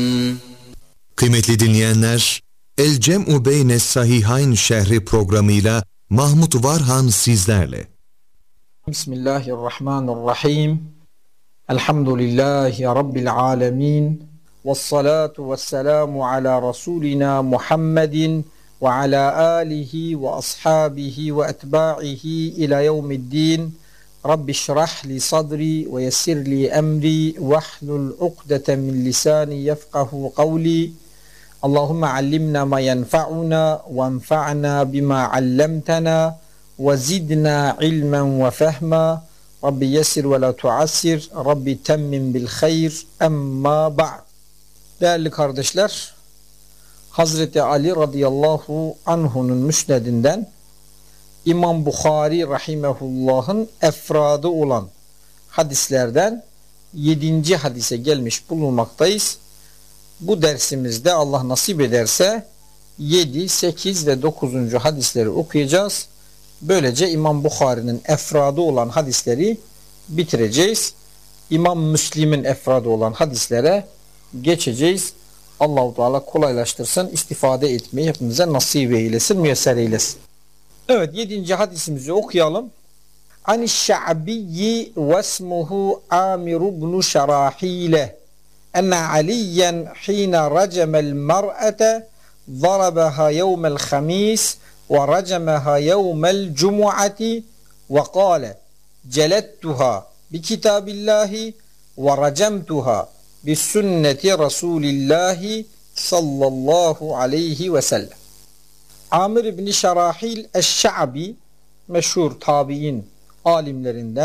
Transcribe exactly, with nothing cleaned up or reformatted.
Kıymetli dinleyenler, El Cem'u Beynes Sahihayn şerhi programıyla Mahmut Varhan sizlerle. Bismillahirrahmanirrahim. Elhamdülillahi Rabbil alemin. Vessalatu vesselamu ala Resulina Muhammedin ve ala alihi ve ashabihi ve etba'ihi ila yevmiddin. Rabbi şrah li sadri ve yessir li emri ve hlul ukdeten min lisani yefkahu kavli. Allahümme allimna ma yenfa'una ve enfa'na bima allamtana ve zidna ilmen ve fehma. Rabbi yessir ve la tuassir. Rabbi temmim bil hayr. Emma ba'd. Değerli kardeşler, Hazreti Ali radıyallahu anhu'nun müsnedinden İmam Bukhari rahimehullah'ın efradı olan hadislerden yedinci hadise gelmiş bulunmaktayız. Bu dersimizde Allah nasip ederse yedi, sekiz ve dokuzuncu hadisleri okuyacağız. Böylece İmam Bukhari'nin efradı olan hadisleri bitireceğiz. İmam Müslim'in efradı olan hadislere geçeceğiz. Allah-u Teala kolaylaştırsın, istifade etmeyi hepimize nasip eylesin, müyesser eylesin. Evet, yedinci hadisimizi okuyalım. Ani'ş-Şa'biyyi vesmuhu Amir ibn Şarahile enne Aliyen hina racemel mar'ate zarabaha yevmel hamis ve racemaha yevmel cumu'ati ve kâle celettuha bi kitabillahi ve racemtuha bi sünneti Resulillahi sallallahu aleyhi ve sellem. Amir ibn Şarahil eş-Şa'bi meşhur tabi'in alimlerinden